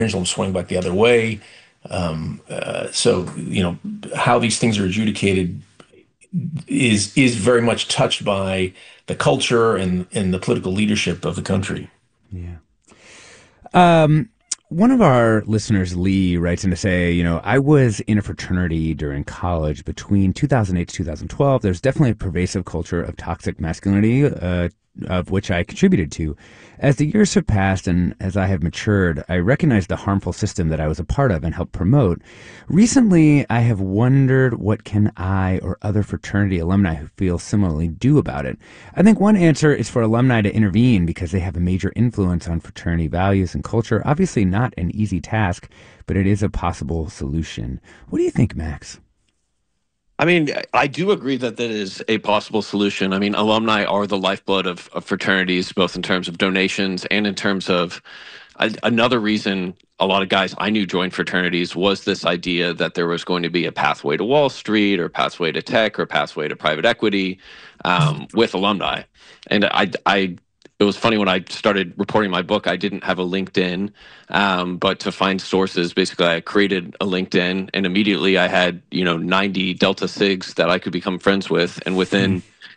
pendulum swing back the other way. So, how these things are adjudicated is very much touched by the culture and the political leadership of the country. Yeah. Um, One of our listeners, Lee, writes in to say, I was in a fraternity during college between 2008 to 2012. There's definitely a pervasive culture of toxic masculinity, of which I contributed to. As the years have passed and as I have matured, I recognize the harmful system that I was a part of and helped promote. Recently, I have wondered what can I or other fraternity alumni who feel similarly do about it. I think one answer is for alumni to intervene because they have a major influence on fraternity values and culture. Obviously not an easy task, but it is a possible solution. What do you think, Max? I mean, I do agree that that is a possible solution. I mean, alumni are the lifeblood of fraternities, both in terms of donations and in terms of another reason a lot of guys I knew joined fraternities was this idea that there was going to be a pathway to Wall Street or pathway to tech or pathway to private equity with alumni. And it was funny when I started reporting my book, I didn't have a LinkedIn, but to find sources, basically I created a LinkedIn and immediately I had, 90 Delta SIGs that I could become friends with. And within